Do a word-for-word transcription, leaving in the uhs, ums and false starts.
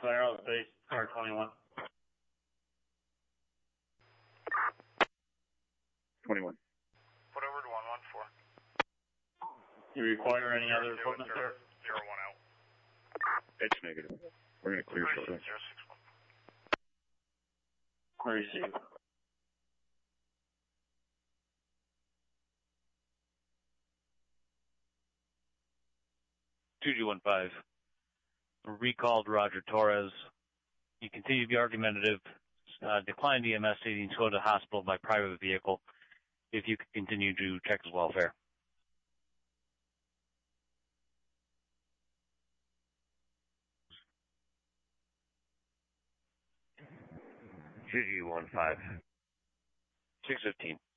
Clear out base, car twenty-one. twenty-one. Put over to one one four. You require any other equipment, sir? Zero one out. It's negative. We're going to clear shortly. Zero six one. Receive. two G one five. Recalled Roger Torres. You continue to be argumentative. Uh, declined E M S needing to go to the hospital by private vehicle. If you could continue to check his welfare. two G one five. six fifteen.